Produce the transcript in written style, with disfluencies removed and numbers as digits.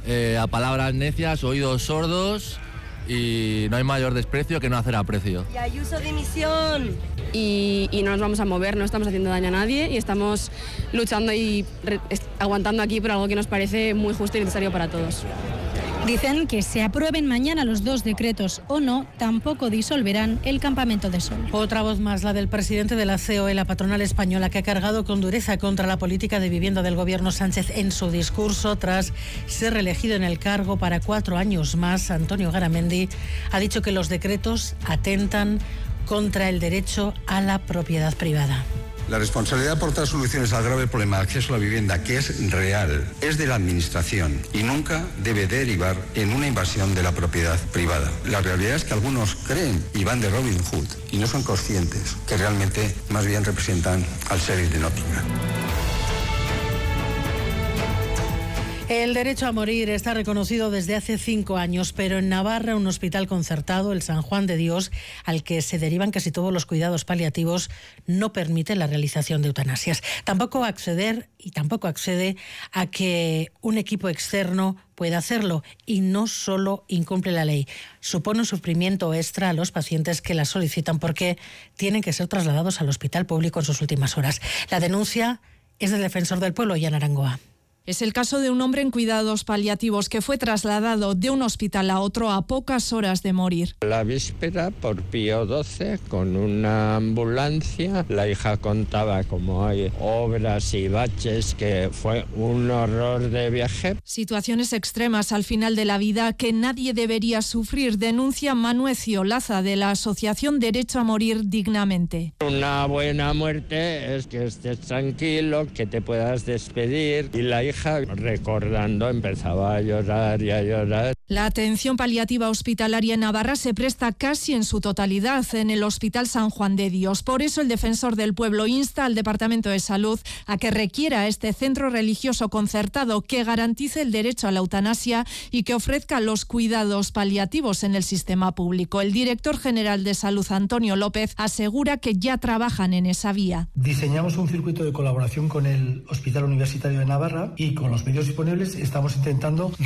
a palabras necias, oídos sordos, y no hay mayor desprecio que no hacer aprecio. Y Ayuso, dimisión. Y no nos vamos a mover, no estamos haciendo daño a nadie y estamos luchando y aguantando aquí por algo que nos parece muy justo y necesario para todos. Dicen que se aprueben mañana los 2 decretos o no, tampoco disolverán el Campamento de Sol. Otra voz más, la del presidente de la COE, la patronal española, que ha cargado con dureza contra la política de vivienda del gobierno Sánchez en su discurso tras ser reelegido en el cargo para 4 años más. Antonio Garamendi ha dicho que los decretos atentan contra el derecho a la propiedad privada. La responsabilidad de aportar soluciones al grave problema de acceso a la vivienda, que es real, es de la Administración y nunca debe derivar en una invasión de la propiedad privada. La realidad es que algunos creen y van de Robin Hood y no son conscientes que realmente más bien representan al sheriff de Nottingham. El derecho a morir está reconocido desde hace 5 años, pero en Navarra un hospital concertado, el San Juan de Dios, al que se derivan casi todos los cuidados paliativos, no permite la realización de eutanasias. Tampoco accede a que un equipo externo pueda hacerlo, y no solo incumple la ley, supone un sufrimiento extra a los pacientes que la solicitan porque tienen que ser trasladados al hospital público en sus últimas horas. La denuncia es del Defensor del Pueblo, Jan Arangoa. Es el caso de un hombre en cuidados paliativos que fue trasladado de un hospital a otro a pocas horas de morir. La víspera, por Pío XII, con una ambulancia, la hija contaba cómo hay obras y baches, que fue un horror de viaje. Situaciones extremas al final de la vida que nadie debería sufrir, denuncia Manuel Ciolaza de la Asociación Derecho a Morir Dignamente. Una buena muerte es que estés tranquilo, que te puedas despedir, y la hija recordando empezaba a llorar y a llorar. La atención paliativa hospitalaria en Navarra se presta casi en su totalidad en el Hospital San Juan de Dios. Por eso el Defensor del Pueblo insta al Departamento de Salud a que requiera este centro religioso concertado que garantice el derecho a la eutanasia y que ofrezca los cuidados paliativos en el sistema público. El director general de Salud, Antonio López, asegura que ya trabajan en esa vía. Diseñamos un circuito de colaboración con el Hospital Universitario de Navarra y con los medios disponibles estamos intentando